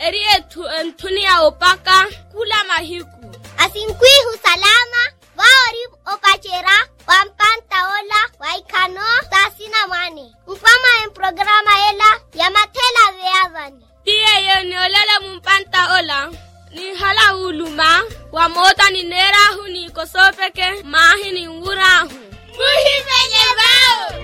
erietu entunia opaka kula mahiku. Asinkwihu salama, waori okachera, wampanta ola, waikano, sasina mane. Mpama en programa ela, yamatela veavani. Tiye yoni olele mumpanta ola. Ni hala uluma, wamota ni nera hu ni kosopeke, mahi ni urahu. Muhimenye vao!